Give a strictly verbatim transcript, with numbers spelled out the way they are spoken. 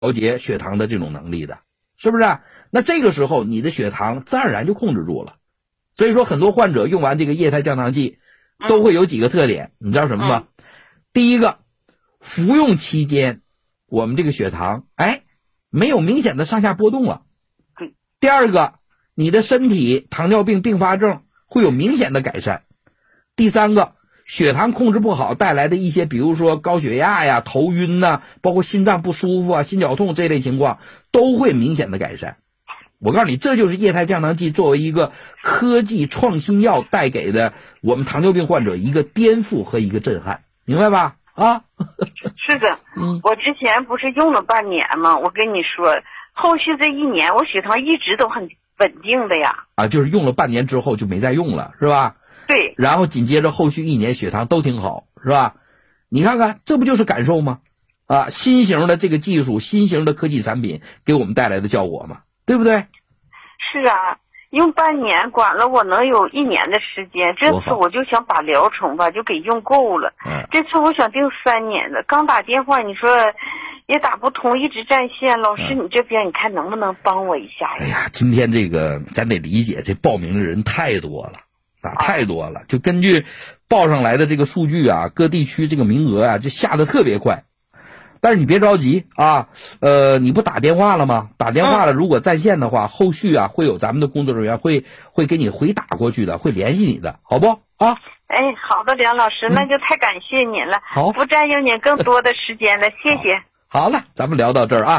调节血糖的这种能力的，是不是？那这个时候你的血糖自然而然就控制住了。所以说很多患者用完这个液态降糖剂都会有几个特点，你知道什么吗？第一个，服用期间我们这个血糖哎没有明显的上下波动了。第二个，你的身体糖尿病并发症会有明显的改善。第三个，血糖控制不好带来的一些比如说高血压呀、头晕呐、包括心脏不舒服啊、心绞痛这类情况都会明显的改善。我告诉你，这就是液态降糖剂作为一个科技创新药带给的我们糖尿病患者一个颠覆和一个震撼，明白吧？啊， 是的，嗯，我之前不是用了半年吗？我跟你说，后续这一年我血糖一直都很稳定的呀。 啊，就是用了半年之后就没再用了，是吧？ 对。 然后紧接着后续一年血糖都挺好，是吧？你看看，这不就是感受吗？啊，新型的这个技术，新型的科技产品给我们带来的效果嘛，对不对？ 是啊，用半年管了我能有一年的时间，这次我就想把疗程吧就给用够了。嗯，这次我想定三年的，刚打电话你说也打不通，一直占线。老师，你这边你看能不能帮我一下呀？ 哎呀，今天这个咱得理解，这报名的人太多了啊，太多了。就根据报上来的这个数据啊，各地区这个名额啊，就下得特别快。但是你别着急啊，呃，你不打电话了吗？打电话了，如果在线的话，后续啊会有咱们的工作人员会会给你回打过去的，会联系你的，好不啊？ 哎，好的，梁老师，那就太感谢您了， 好， 不占用您更多的时间了，谢谢。 好了，咱们聊到这儿啊。